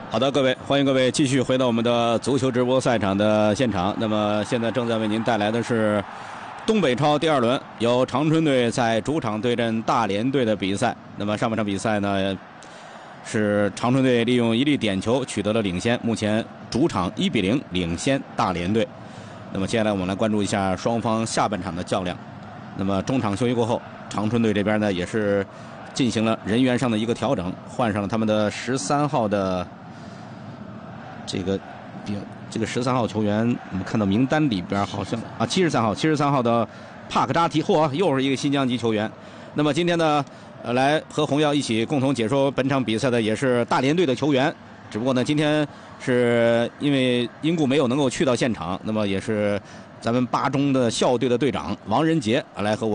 好的，各位，欢迎各位继续回到我们的足球直播赛场的现场。那么现在正在为您带来的是东北超第2轮，由长春队在主场对阵大连队的比赛。那么上半场比赛呢，是长春队利用一粒点球取得了领先，目前主场1-0领先大连队。那么接下来我们来关注一下双方下半场的较量。那么中场休息过后，长春队这边呢也是进行了人员上的一个调整，换上了他们的13号的这个13号球员，我们看到名单里边好像啊73号的帕克扎提，又是一个新疆籍球员。那么今天呢，来和洪耀一起共同解说本场比赛的也是大连队的球员，只不过呢今天是因为因故没有能够去到现场，那么也是咱们8中的校队的队长王仁杰来和我